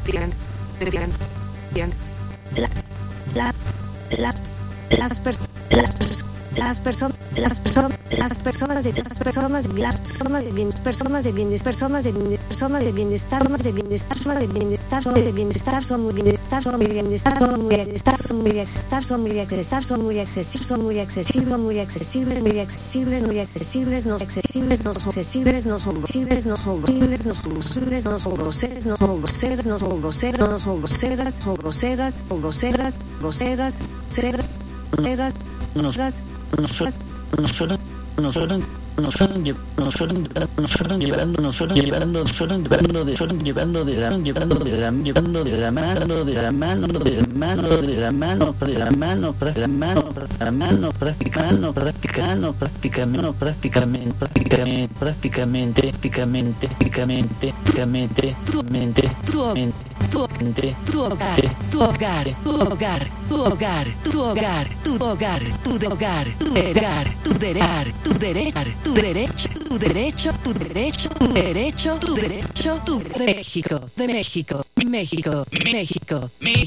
las personas de bienestar son muy accesibles, no nos fueron llevando de México.